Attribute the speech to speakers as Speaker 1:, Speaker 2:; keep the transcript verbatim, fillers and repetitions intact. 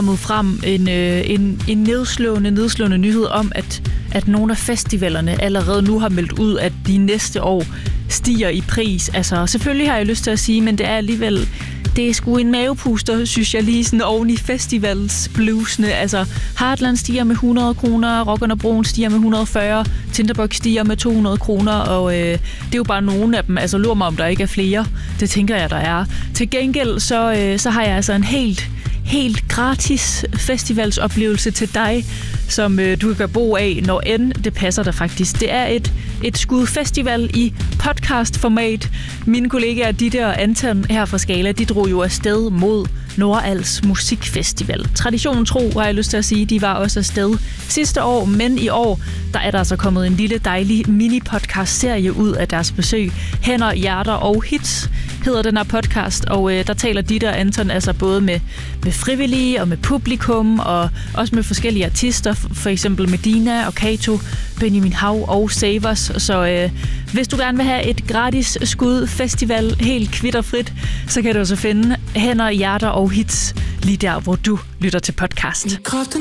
Speaker 1: kommet frem en, øh, en, en nedslående, nedslående nyhed om, at, at nogle af festivalerne allerede nu har meldt ud, at de næste år stiger i pris. Altså, selvfølgelig har jeg lyst til at sige, men det er alligevel, det er sgu en mavepuster, synes jeg lige, sådan oven i festivalsbluesene. Altså, Heartland stiger med hundrede kroner, Rockerne Broen stiger med et hundrede og fyrre, Tinderbox stiger med to hundrede kroner, og øh, det er jo bare nogle af dem. Altså, lur mig, om der ikke er flere. Det tænker jeg, der er. Til gengæld, så, øh, så har jeg altså en helt helt gratis festivalsoplevelse til dig, som øh, du kan gøre brug af, når end det passer dig faktisk. Det er et, et skud festival i podcastformat. Mine kollegaer Ditte og Anton her fra Skala, de drog jo afsted mod Nordals Musikfestival. Traditionen tro, har jeg lyst til at sige, de var også afsted sidste år, men i år, der er der altså kommet en lille dejlig mini-podcast-serie ud af deres besøg. Hænder, hjerter og hits hedder den her podcast, og øh, der taler Ditte og Anton altså både med, med frivillige og med publikum, og også med forskellige artister, for eksempel Medina og Kato, Benjamin Hav og Savers. Så øh, hvis du gerne vil have et gratis skud festival helt kvitterfrit, så kan du også finde Hænder, hjerter og hits lige der, hvor du lytter til podcast.